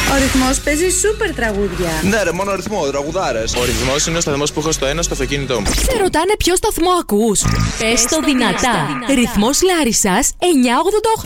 Ο Ρυθμός παίζει σούπερ τραγούδια. Ναι, ρε, μόνο ρυθμό, τραγουδάρες. Ο Ρυθμός είναι ο σταθμός που έχω στο ένα στο αυτοκίνητό μου. Σε ρωτάνε ποιο σταθμό ακούς? Πες το δυνατά. Ρυθμός Λάρισσας 988.